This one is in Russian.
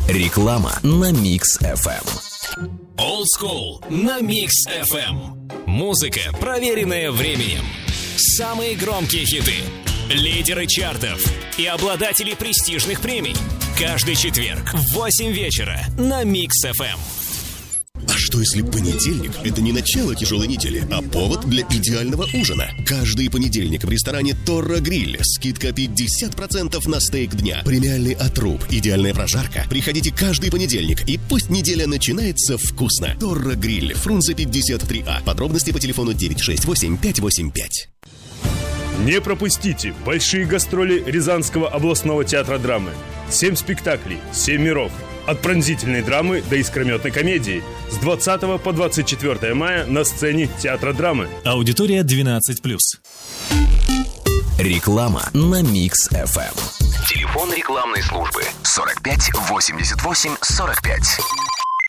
Реклама на Mix FM. Old School на Mix FM. Музыка, проверенная временем. Самые громкие хиты, лидеры чартов и обладатели престижных премий. Каждый четверг в 8 вечера на Mix FM. А что если понедельник – это не начало тяжелой недели, а повод для идеального ужина? Каждый понедельник в ресторане Торро Гриль скидка 50% на стейк дня. Премиальный отруб, идеальная прожарка. Приходите каждый понедельник, и пусть неделя начинается вкусно. Торро Гриль, Фрунзе 53А. Подробности по телефону 968-585. Не пропустите большие гастроли Рязанского областного театра драмы. 7 спектаклей, 7 миров. От пронзительной драмы до искрометной комедии. С 20 по 24 мая на сцене театра драмы. Аудитория 12+. Реклама на Mix FM. Телефон рекламной службы 45 88 45.